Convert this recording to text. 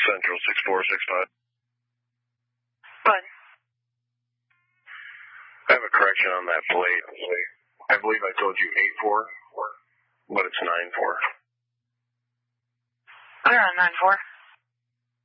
Central 6465. Bud. I have a correction on that plate. I believe I told you 8-4, but it's 9-4. We're on 9-4.